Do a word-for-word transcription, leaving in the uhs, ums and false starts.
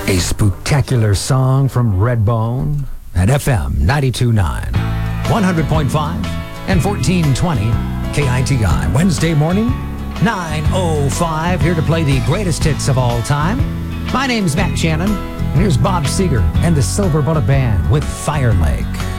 A spectacular song from Redbone at F M ninety-two point nine, one hundred point five, and fourteen twenty K I T I. Wednesday morning, nine oh five, here to play the greatest hits of all time. My name's Matt Shannon, and here's Bob Seger and the Silver Bullet Band with Fire Lake.